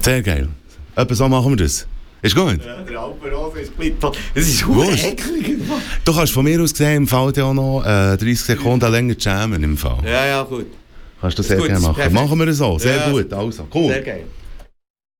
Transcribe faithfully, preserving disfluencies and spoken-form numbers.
Sehr geil. Etwa so machen wir das. Ist gut? Ja, der Alpenrose ist Splitter. Es ist wirklich eklig. Du kannst von mir aus gesehen im Fall ja auch noch äh, dreißig Sekunden länger jammen im Fall. Ja, ja, gut. Kannst du das sehr gut, gerne machen. perfekt. Machen wir das so. Sehr Ja. gut. Also, cool. Sehr geil.